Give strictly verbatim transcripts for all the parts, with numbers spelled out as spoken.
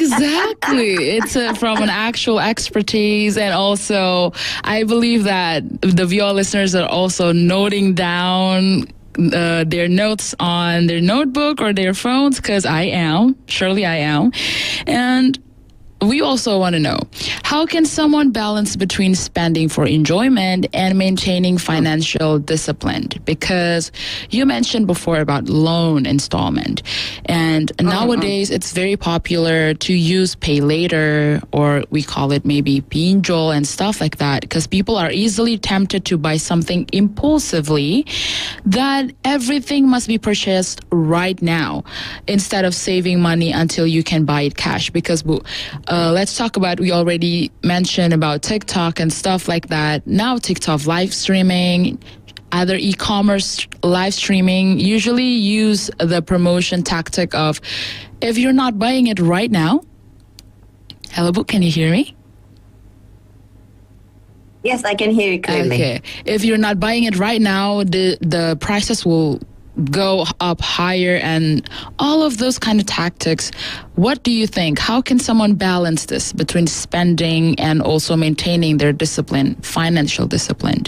Exactly. It's uh, from an actual expertise. And also, I believe that the V O listeners are also noting down uh, their notes on their notebook or their phones, because I am. Surely I am. And we also want to know, how can someone balance between spending for enjoyment and maintaining financial discipline? Because you mentioned before about loan installment. And uh-huh. nowadays, it's very popular to use pay later, or we call it maybe pinjol and stuff like that, because people are easily tempted to buy something impulsively, that everything must be purchased right now instead of saving money until you can buy it cash. Because Uh, let's talk about, we already mentioned about TikTok and stuff like that. Now TikTok live streaming, other e-commerce live streaming usually use the promotion tactic of, if you're not buying it right now. Hello, Book, can you hear me? Yes, I can hear you clearly. Okay. If you're not buying it right now, the, the prices will go up higher and all of those kind of tactics. What do you think? How can someone balance this between spending and also maintaining their discipline, financial discipline?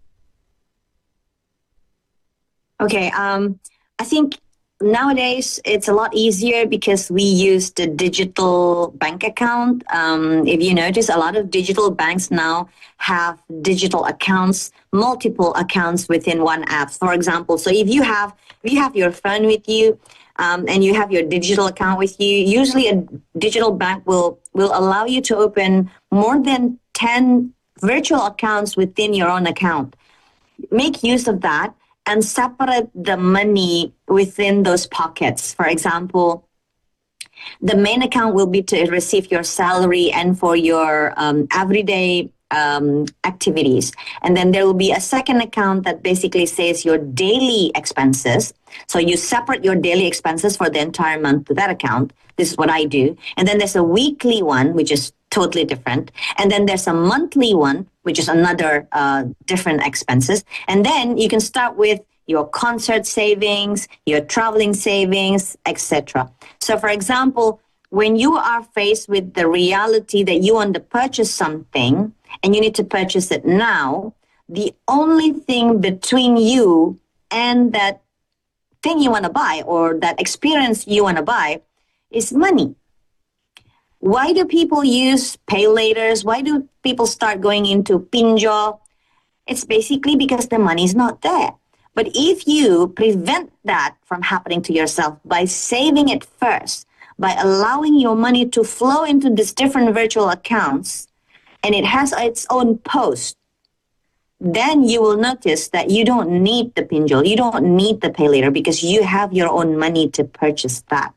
Okay, um, I think nowadays it's a lot easier because we use the digital bank account. Um, if you notice, a lot of digital banks now have digital accounts, multiple accounts within one app. For example, so if you have if you have your phone with you um, and you have your digital account with you, usually a digital bank will will allow you to open more than ten virtual accounts within your own account. Make use of that and separate the money within those pockets. For example, the main account will be to receive your salary and for your um, everyday um, activities. And then there will be a second account that basically says your daily expenses. So you separate your daily expenses for the entire month to that account. This is what I do. And then there's a weekly one, which is totally different. And then there's a monthly one, which is another uh, different expenses. And then you can start with your concert savings, your traveling savings, et cetera. So for example, when you are faced with the reality that you want to purchase something and you need to purchase it now, the only thing between you and that thing you want to buy or that experience you want to buy is money. Why do people use pay laters? Why do people start going into pinjol? It's basically because the money is not there. But if you prevent that from happening to yourself by saving it first, by allowing your money to flow into these different virtual accounts, and it has its own post, then you will notice that you don't need the pinjol, you don't need the pay later because you have your own money to purchase that.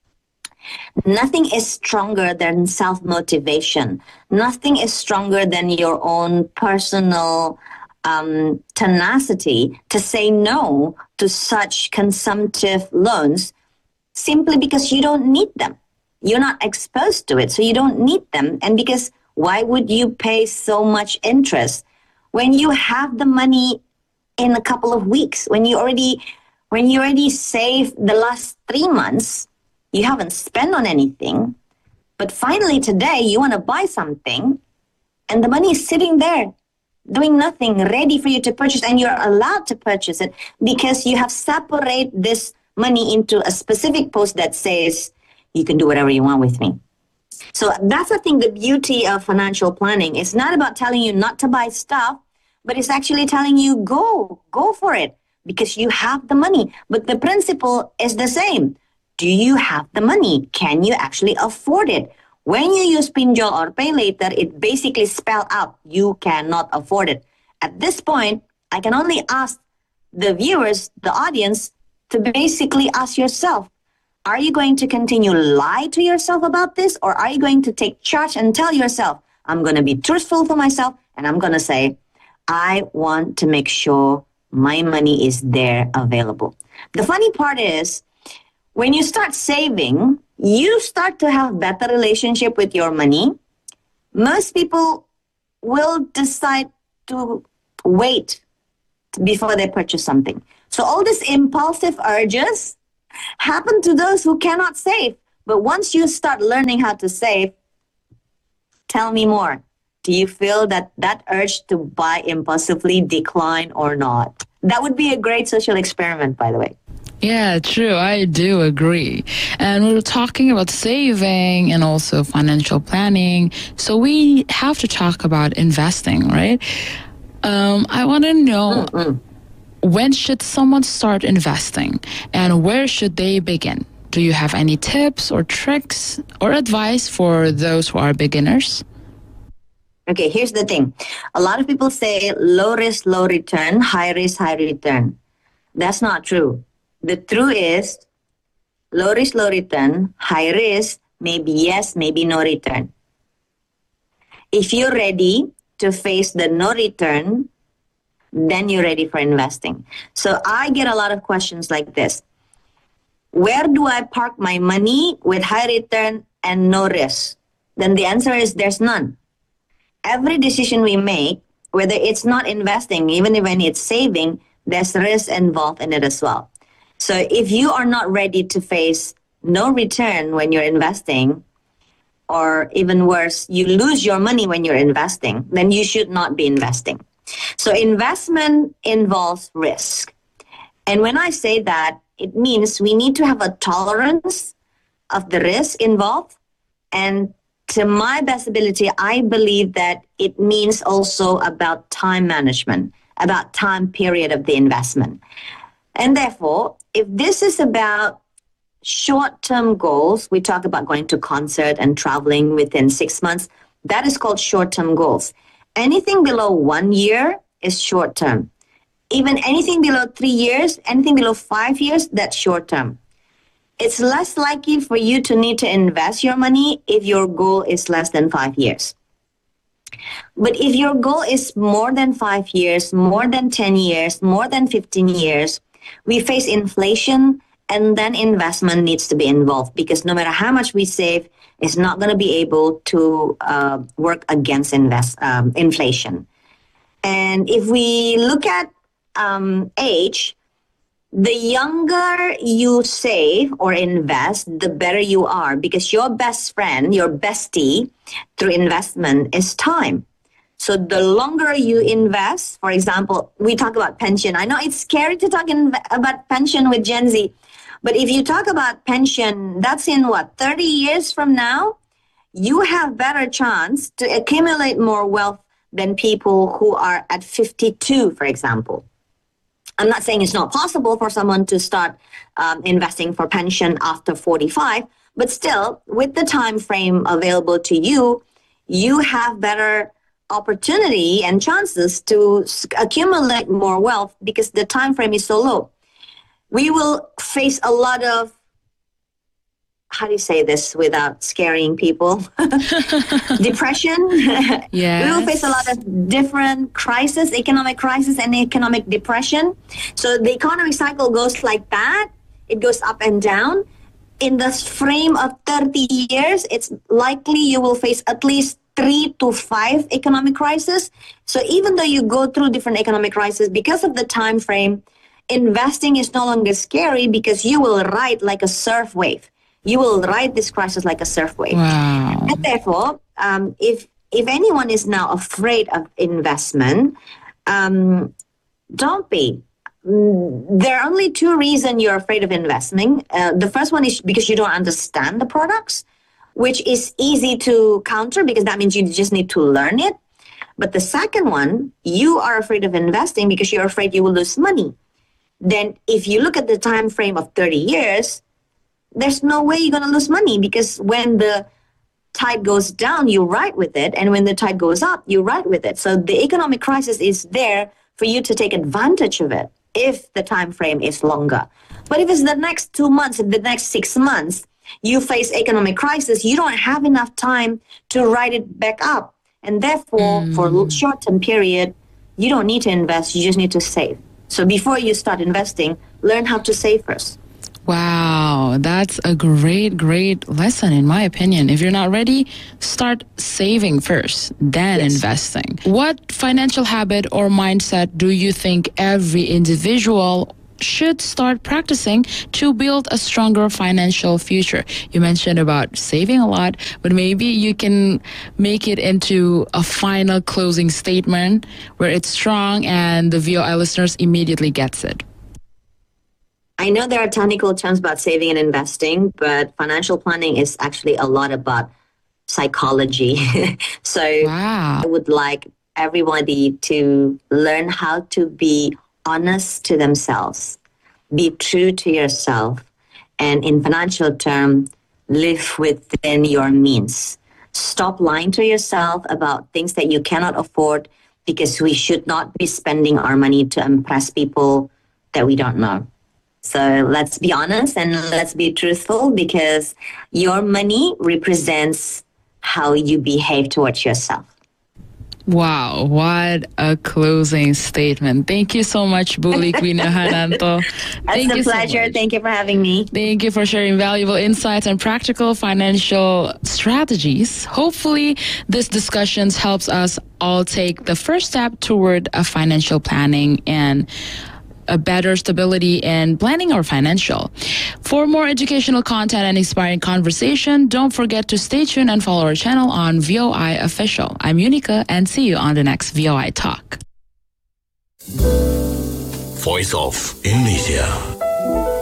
Nothing is stronger than self-motivation. Nothing is stronger than your own personal um, tenacity to say no to such consumptive loans simply because you don't need them. You're not exposed to it, so you don't need them. And because why would you pay so much interest when you have the money in a couple of weeks, when you already, when you already saved the last three months, you haven't spent on anything, but finally today you want to buy something and the money is sitting there doing nothing, ready for you to purchase, and you're allowed to purchase it because you have separated this money into a specific post that says you can do whatever you want with me. So that's I think the beauty of financial planning. It's not about telling you not to buy stuff, but it's actually telling you go, go for it because you have the money. But the principle is the same. Do you have the money? Can you actually afford it? When you use pinjol or pay later, it basically spells out you cannot afford it. At this point, I can only ask the viewers, the audience, to basically ask yourself, are you going to continue lie to yourself about this, or are you going to take charge and tell yourself, I'm going to be truthful for myself, and I'm going to say, I want to make sure my money is there available. The funny part is, when you start saving, you start to have better relationship with your money. Most people will decide to wait before they purchase something. So all these impulsive urges happen to those who cannot save. But once you start learning how to save, tell me more. Do you feel that that urge to buy impulsively decline or not? That would be a great social experiment, by the way. Yeah, true. I do agree. And we were talking about saving and also financial planning. So we have to talk about investing, right? Um, I want to know, Mm-mm. when should someone start investing and where should they begin? Do you have any tips or tricks or advice for those who are beginners? Okay, here's the thing. A lot of people say low risk, low return, high risk, high return. That's not true. The truth is low risk, low return, high risk, maybe yes, maybe no return. If you're ready to face the no return, then you're ready for investing. So I get a lot of questions like this. Where do I park my money with high return and no risk? Then the answer is there's none. Every decision we make, whether it's not investing, even when it's saving, there's risk involved in it as well. So if you are not ready to face no return when you're investing, or even worse, you lose your money when you're investing, then you should not be investing. So investment involves risk. And when I say that, it means we need to have a tolerance of the risk involved. And to my best ability, I believe that it means also about time management, about time period of the investment. And therefore, if this is about short-term goals, we talk about going to concert and traveling within six months, that is called short-term goals. Anything below one year is short-term. Even anything below three years, anything below five years, that's short-term. It's less likely for you to need to invest your money if your goal is less than five years. But if your goal is more than five years, more than ten years, more than fifteen years, we face inflation, and then investment needs to be involved, because no matter how much we save, it's not going to be able to uh, work against invest, um, inflation. And if we look at um, age, the younger you save or invest, the better you are, because your best friend, your bestie through investment is time. So the longer you invest, for example, we talk about pension. I know it's scary to talk in, about pension with Gen Z, but if you talk about pension, that's in what, thirty years from now, you have better chance to accumulate more wealth than people who are at fifty-two, for example. I'm not saying it's not possible for someone to start um, investing for pension after forty-five, but still, with the time frame available to you, you have better opportunity and chances to accumulate more wealth because the time frame is so low. We will face a lot of, how do you say this without scaring people? Depression. Yes. We will face a lot of different crises, economic crisis and economic depression. So the economic cycle goes like that. It goes up and down. In the frame of thirty years, it's likely you will face at least three to five economic crises. So even though you go through different economic crises, because of the time frame, investing is no longer scary because you will ride like a surf wave. You will ride this crisis like a surf wave. Wow. And therefore, um, if if anyone is now afraid of investment, um, don't be. There are only two reasons you're afraid of investing. Uh, the first one is because you don't understand the products, which is easy to counter because that means you just need to learn it. But the second one, you are afraid of investing because you're afraid you will lose money. Then if you look at the time frame of thirty years, there's no way you're going to lose money because when the tide goes down, you ride with it. And when the tide goes up, you ride with it. So the economic crisis is there for you to take advantage of it if the time frame is longer. But if it's the next two months, if the next six months, you face economic crisis, you don't have enough time to ride it back up. And therefore, mm. for a short-term period, you don't need to invest. You just need to save. So before you start investing, learn how to save first. Wow, that's a great, great lesson in my opinion. If you're not ready, start saving first, then yes. investing. What financial habit or mindset do you think every individual should start practicing to build a stronger financial future? You mentioned about saving a lot, but maybe you can make it into a final closing statement where it's strong and the V O I listeners immediately gets it. I know there are technical terms about saving and investing, but financial planning is actually a lot about psychology. So Wow. I would like everybody to learn how to be honest to themselves, be true to yourself, and in financial terms, live within your means. Stop lying to yourself about things that you cannot afford, because we should not be spending our money to impress people that we don't know. So let's be honest and let's be truthful, because your money represents how you behave towards yourself. Wow, what a closing statement. Thank you so much, Bu Liquina Hananto. It's a pleasure. So Thank you for having me. Thank you for sharing valuable insights and practical financial strategies. Hopefully, this discussion helps us all take the first step toward a financial planning and a better stability in planning our financial. For more educational content and inspiring conversation, don't forget to stay tuned and follow our channel on V O I Official. I'm Unica, and see you on the next V O I Talk. Voice of Indonesia.